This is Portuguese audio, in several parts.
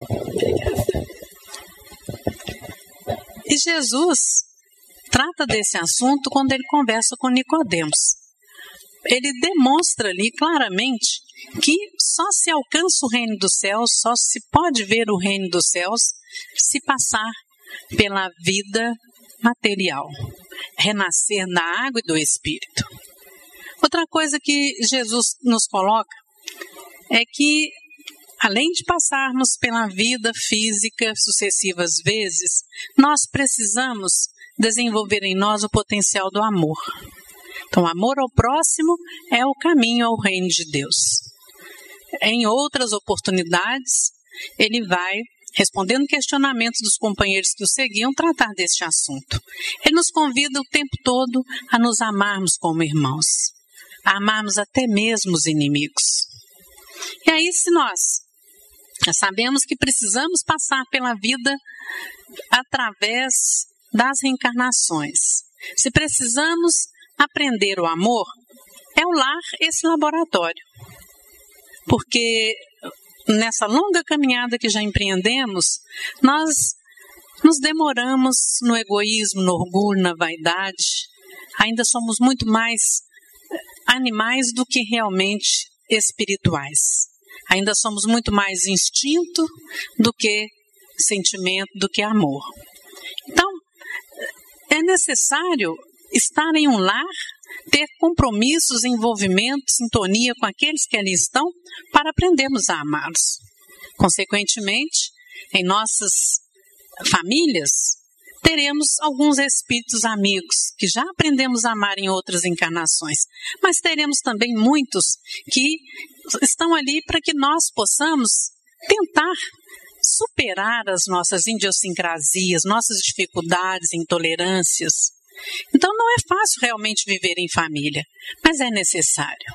E Jesus trata desse assunto quando ele conversa com Nicodemos. Ele demonstra ali claramente que só se alcança o reino dos céus, só se pode ver o reino dos céus se passar pela vida material, renascer na água e do Espírito. Outra coisa que Jesus nos coloca é que, além de passarmos pela vida física sucessivas vezes, nós precisamos desenvolver em nós o potencial do amor. Então, o amor ao próximo é o caminho ao reino de Deus. Em outras oportunidades, ele vai, respondendo questionamentos dos companheiros que o seguiam, tratar deste assunto. Ele nos convida o tempo todo a nos amarmos como irmãos, a amarmos até mesmo os inimigos. E aí, se nós sabemos que precisamos passar pela vida através das reencarnações, se precisamos aprender o amor, é o lar esse laboratório. Porque nessa longa caminhada que já empreendemos, nós nos demoramos no egoísmo, no orgulho, na vaidade. Ainda somos muito mais animais do que realmente espirituais. Ainda somos muito mais instinto do que sentimento, do que amor. Então, é necessário estar em um lar, ter compromissos, envolvimento, sintonia com aqueles que ali estão, para aprendermos a amá-los. Consequentemente, em nossas famílias, teremos alguns espíritos amigos que já aprendemos a amar em outras encarnações, mas teremos também muitos que estão ali para que nós possamos tentar superar as nossas idiosincrasias, nossas dificuldades, intolerâncias. Então não é fácil realmente viver em família, mas é necessário.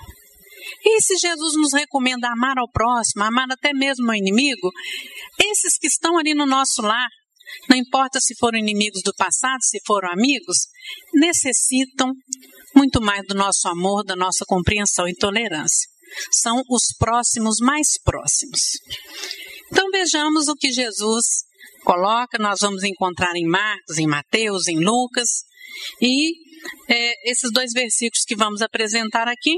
E se Jesus nos recomenda amar ao próximo, amar até mesmo ao inimigo, esses que estão ali no nosso lar, não importa se foram inimigos do passado, se foram amigos, necessitam muito mais do nosso amor, da nossa compreensão e tolerância. São os próximos mais próximos. Então vejamos o que Jesus coloca, nós vamos encontrar em Marcos, em Mateus, em Lucas, e esses dois versículos que vamos apresentar aqui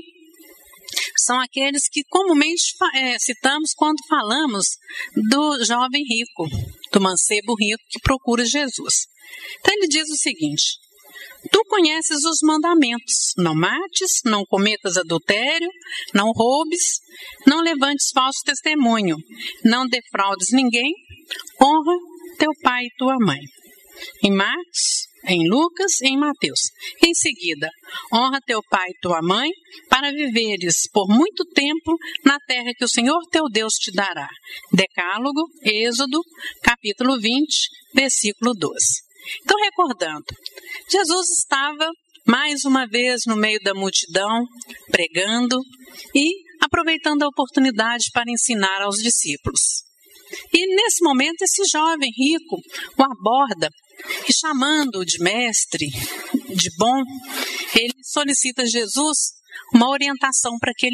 são aqueles que comumente citamos quando falamos do jovem rico, do mancebo rico que procura Jesus. Então ele diz o seguinte: tu conheces os mandamentos: não mates, não cometas adultério, não roubes, não levantes falso testemunho, não defraudes ninguém, honra teu pai e tua mãe. Em Marcos, em Lucas e em Mateus. Em seguida, honra teu pai e tua mãe para viveres por muito tempo na terra que o Senhor teu Deus te dará. Decálogo, Êxodo, capítulo 20, versículo 12. Então, recordando, Jesus estava mais uma vez no meio da multidão, pregando e aproveitando a oportunidade para ensinar aos discípulos. E nesse momento, esse jovem rico o aborda e, chamando-o de mestre, de bom, ele solicita a Jesus uma orientação para que ele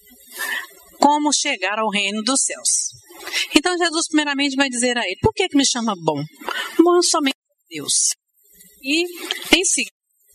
como chegar ao reino dos céus. Então Jesus primeiramente vai dizer a ele: por que me chama bom? Bom é somente Deus. E em seguida,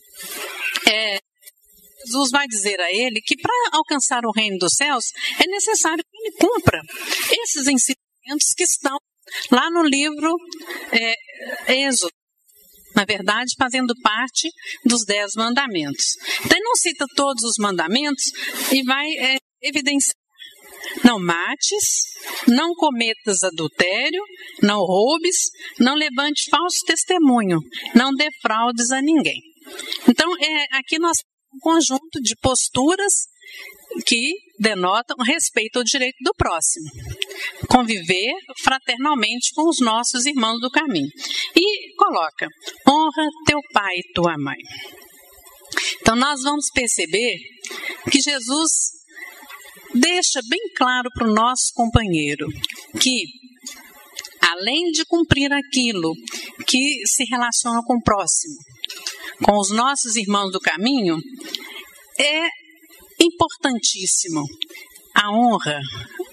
Jesus vai dizer a ele que para alcançar o reino dos céus é necessário que ele cumpra esses ensinamentos que estão lá no livro Êxodo, na verdade fazendo parte dos 10 mandamentos. Então ele não cita todos os mandamentos e vai evidenciar: não mates, não cometas adultério, não roubes, não levantes falso testemunho, não defraudes a ninguém. Então aqui nós temos um conjunto de posturas que denotam respeito ao direito do próximo. Conviver fraternalmente com os nossos irmãos do caminho. E coloca: honra teu pai e tua mãe. Então nós vamos perceber que Jesus deixa bem claro para o nosso companheiro que, além de cumprir aquilo que se relaciona com o próximo, com os nossos irmãos do caminho, é importantíssimo a honra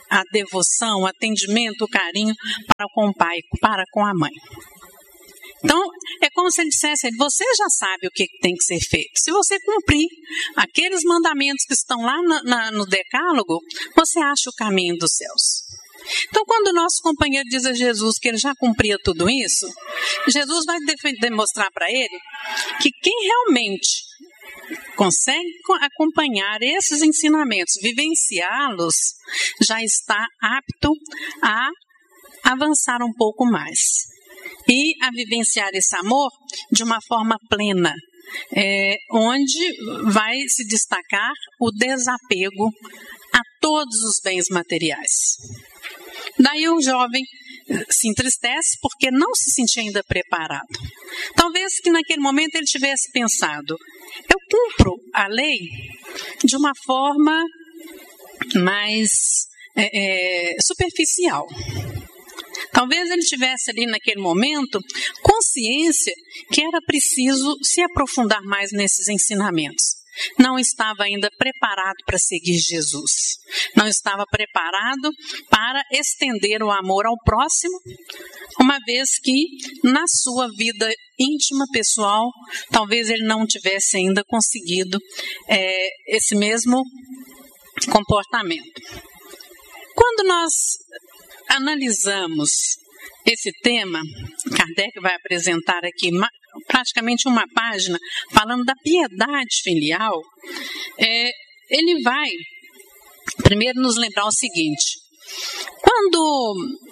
a devoção, o atendimento, o carinho para com o pai, para com a mãe. Então, é como se ele dissesse, você já sabe o que tem que ser feito. Se você cumprir aqueles mandamentos que estão lá no decálogo, você acha o caminho dos céus. Então, quando o nosso companheiro diz a Jesus que ele já cumpria tudo isso, Jesus vai demonstrar para ele que quem realmente consegue acompanhar esses ensinamentos, vivenciá-los, já está apto a avançar um pouco mais e a vivenciar esse amor de uma forma plena, onde vai se destacar o desapego a todos os bens materiais. Daí o jovem se entristece porque não se sentia ainda preparado. Talvez que naquele momento ele tivesse pensado, eu cumpro a lei de uma forma mais superficial. Talvez ele tivesse ali naquele momento consciência que era preciso se aprofundar mais nesses ensinamentos. Não estava ainda preparado para seguir Jesus. Não estava preparado para estender o amor ao próximo, uma vez que na sua vida íntima, pessoal, talvez ele não tivesse ainda conseguido esse mesmo comportamento. Quando nós analisamos esse tema, Kardec vai apresentar aqui praticamente uma página falando da piedade filial. Ele vai primeiro nos lembrar o seguinte: quando